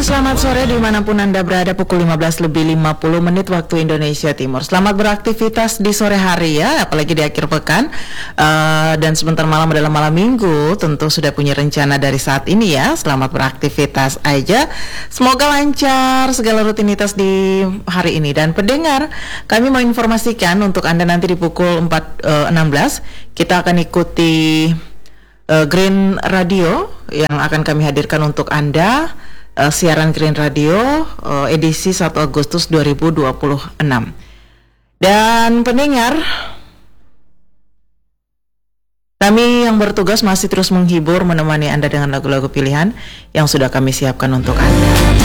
selamat sore dimanapun Anda berada, pukul 15:50 waktu Indonesia Timur. Selamat beraktivitas di sore hari ya, apalagi di akhir pekan. Dan sebentar malam adalah malam minggu, tentu sudah punya rencana dari saat ini ya. Selamat beraktivitas aja. Semoga lancar segala rutinitas di hari ini. Dan pendengar, kami mau informasikan untuk Anda nanti di pukul 4.16, kita akan ikuti Green Radio yang akan kami hadirkan untuk Anda. Siaran Green Radio edisi 1 Agustus 2026. Dan pendengar, kami yang bertugas masih terus menghibur, menemani Anda dengan lagu-lagu pilihan yang sudah kami siapkan untuk Anda.